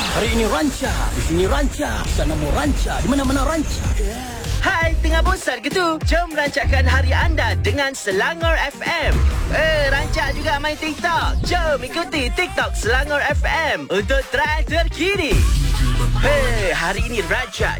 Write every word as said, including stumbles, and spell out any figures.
Hari ini ranca, di sini ranca, di sana mau ranca, di mana-mana ranca. Hai, tengah bosan ke tu? Jom rancakkan hari anda dengan Selangor F M. Eh, rancak juga main TikTok. Jom ikuti TikTok Selangor F M untuk trend terkini. Hei, hari ini rancak